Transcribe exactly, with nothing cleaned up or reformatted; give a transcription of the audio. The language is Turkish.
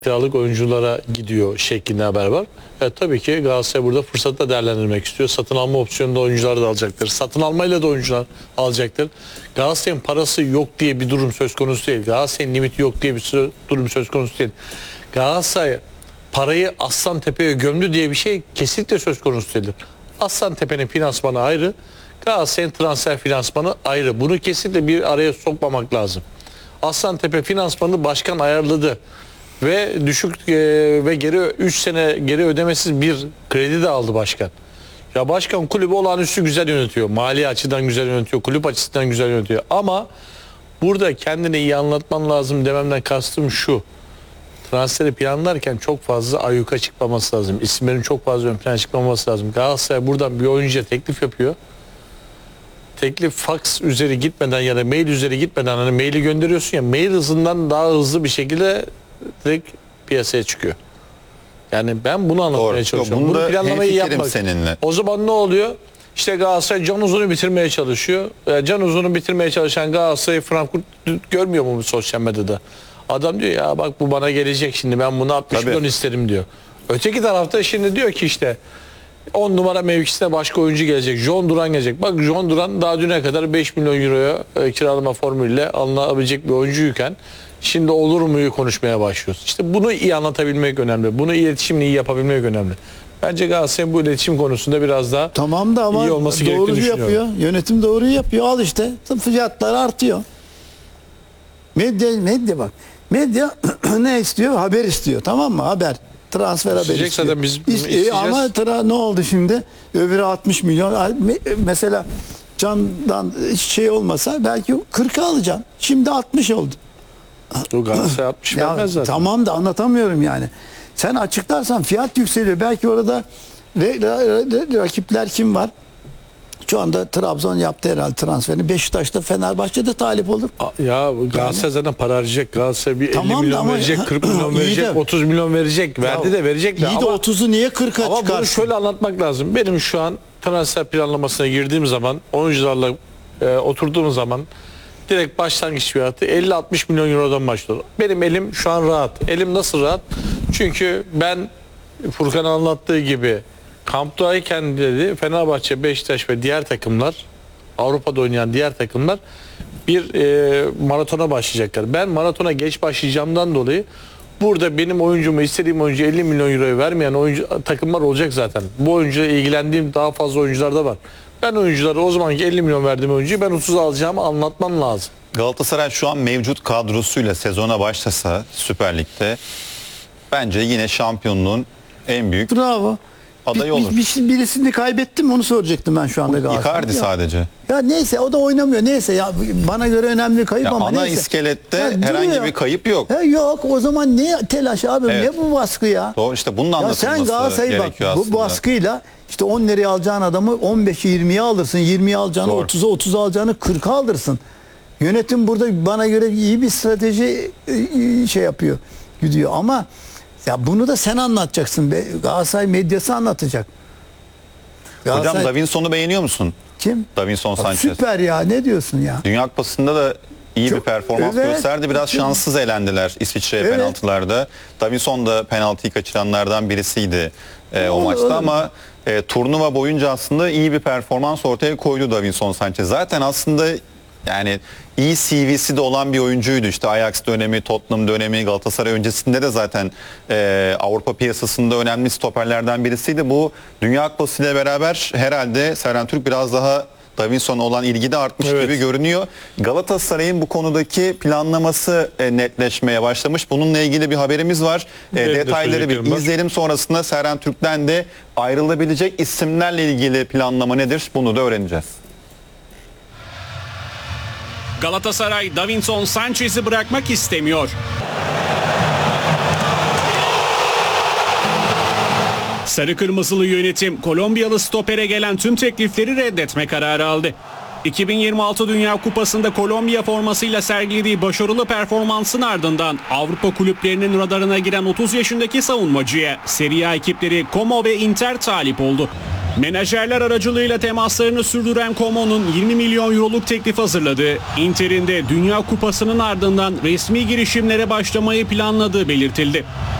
kiralık oyunculara gidiyor şeklinde haber var. E, tabii ki Galatasaray burada fırsatı da değerlendirmek istiyor. Satın alma opsiyonunda oyuncular da alacaktır. Satın almayla da oyuncular alacaktır. Galatasaray'ın parası yok diye bir durum söz konusu değil. Galatasaray'ın limiti yok diye bir durum söz konusu değil. Galatasaray parayı Aslantepe'ye gömdü diye bir şey kesinlikle söz konusu değildir. Aslantepe'nin finansmanı ayrı, Galatasaray'ın transfer finansmanı ayrı. Bunu kesinlikle bir araya sokmamak lazım. Aslantepe finansmanı başkan ayarladı. Ve düşük e, ve geri üç sene geri ödemesiz bir kredi de aldı başkan. Ya başkan kulübü olağanüstü güzel yönetiyor. Mali açıdan güzel yönetiyor. Kulüp açısından güzel yönetiyor. Ama burada kendini iyi anlatman lazım dememden kastım şu. Transferi planlarken çok fazla ayyuka çıkmaması lazım. İsimlerin çok fazla ön plana çıkmaması lazım. Galatasaray buradan bir oyuncuya teklif yapıyor. Teklif fax üzeri gitmeden ya da mail üzeri gitmeden, hani maili gönderiyorsun ya, mail hızından daha hızlı bir şekilde direkt piyasaya çıkıyor. Yani ben bunu anlatmaya Doğru. çalışıyorum. Bunu Bunu planlamayı yapmak. Seninle. O zaman ne oluyor? İşte Galatasaray Can Uzun'u bitirmeye çalışıyor. Can Uzun'u bitirmeye çalışan Galatasaray Frankfurt görmüyor mu bu sosyal medyada? Adam diyor ya bak bu bana gelecek, şimdi ben bunu altmış milyon isterim diyor. Öteki tarafta şimdi diyor ki işte on numara mevkisine başka oyuncu gelecek. John Duran gelecek. Bak John Duran daha düne kadar beş milyon euroya e, kiralama formülüyle alınabilecek bir oyuncuyken şimdi olur muyu konuşmaya başlıyoruz. İşte bunu iyi anlatabilmek önemli. Bunu iletişimle iyi yapabilmek önemli. Bence Galatasaray'ın bu iletişim konusunda biraz daha tamam da ama iyi olması gerektiğini doğruyu düşünüyorum. yapıyor. Yönetim doğruyu yapıyor. Al işte fiyatlar artıyor. Medya, medya bak. Medya ne istiyor? Haber istiyor. Tamam mı? Haber. Transfer haberi istiyor. Biz İst- ama tra ne oldu şimdi? Öbürü altmış milyon. Mesela Can'dan şey olmasa belki kırka alacaksın. Şimdi altmış oldu. O Galatasaray altmış vermez zaten. Tamam da anlatamıyorum yani. Sen açıklarsan fiyat yükseliyor. Belki orada re, re, re, rakipler kim var? Şu anda Trabzon yaptı herhalde transferini. Beşiktaş'ta, Fenerbahçe'de talip olur. Ya Galatasaray zaten para harcayacak. Galatasaray bir tamam elli milyon ama, verecek, kırk milyon verecek, de, otuz milyon verecek. Verdi ya, de verecek de. İyi de otuzu niye kırka çıkarsın? Ama bunu şöyle anlatmak lazım. Benim şu an transfer planlamasına girdiğim zaman, oyuncularla e, oturduğum zaman direkt başlangıç fiyatı elli altmış milyon eurodan başlıyor. Benim elim şu an rahat. Elim nasıl rahat? Çünkü ben Furkan anlattığı gibi kamptayken dedi Fenerbahçe, Beşiktaş ve diğer takımlar, Avrupa'da oynayan diğer takımlar bir e, maratona başlayacaklar. Ben maratona geç başlayacağımdan dolayı burada benim oyuncumu, istediğim oyuncu elli milyon euroya vermeyen oyuncu takımlar olacak zaten. Bu oyuncuyla ilgilendiğim daha fazla oyuncular da var. Ben oyunculara o zamanki elli milyon verdiğim oyuncuyu ben otuz alacağımı anlatmam lazım. Galatasaray şu an mevcut kadrosuyla sezona başlasa Süper Lig'de bence yine şampiyonluğun en büyük Bravo. adayı bir, olur. Bir, bir, birisini kaybettim mi onu soracaktım ben şu anda Galatasaray. Icardi sadece. Ya neyse o da oynamıyor. Neyse ya bana göre önemli bir kayıp Ya ama ana neyse. iskelette Ya herhangi duruyor. bir kayıp yok. Ya yok o zaman ne telaş abi, Evet. ne bu baskı ya? Doğru, işte bunun Ya anlatılması sen Galatasaray'ı bak gerekiyor bu aslında. baskıyla işte on liraya alacağın adamı on beşe yirmiye alırsın. yirmiye alacağını Doğru. otuza otuza alacağını kırka alırsın. Yönetim burada bana göre iyi bir strateji şey yapıyor. Gidiyor ama ya bunu da sen anlatacaksın. Galatasaray medyası anlatacak. Hocam Davinson'u beğeniyor musun? Kim? Davinson Sanchez. Süper ya, ne diyorsun ya? Dünya Kupası'nda da iyi Çok, bir performans evet, gösterdi. Biraz şanssız elendiler İsviçre'ye evet. penaltılarda. Davinson da penaltıyı kaçıranlardan birisiydi e, o Olur, maçta olur. ama e, turnuva boyunca aslında iyi bir performans ortaya koydu Davinson Sanchez. Zaten aslında yani iyi C V'si de olan bir oyuncuydu. İşte Ajax dönemi, Tottenham dönemi, Galatasaray öncesinde de zaten e, Avrupa piyasasında önemli stoperlerden birisiydi. Bu Dünya Kupası ile beraber herhalde Serhan Türk biraz daha Davinson'a olan ilgi de artmış Evet. gibi görünüyor. Galatasaray'ın bu konudaki planlaması e, netleşmeye başlamış. Bununla ilgili bir haberimiz var. E, Evet, detayları bir var. izleyelim. Sonrasında Serhan Türk'ten de ayrılabilecek isimlerle ilgili planlama nedir? Bunu da öğreneceğiz. Galatasaray Davinson Sanchez'i bırakmak istemiyor. Sarı Kırmızılı yönetim Kolombiyalı stopere gelen tüm teklifleri reddetme kararı aldı. iki bin yirmi altı Dünya Kupası'nda Kolombiya formasıyla sergilediği başarılı performansın ardından Avrupa kulüplerinin radarına giren otuz yaşındaki savunmacıya Serie A ekipleri Como ve Inter talip oldu. Menajerler aracılığıyla temaslarını sürdüren Coman'ın yirmi milyon euroluk teklif hazırladı. Inter'in de Dünya Kupası'nın ardından resmi girişimlere başlamayı planladığı belirtildi.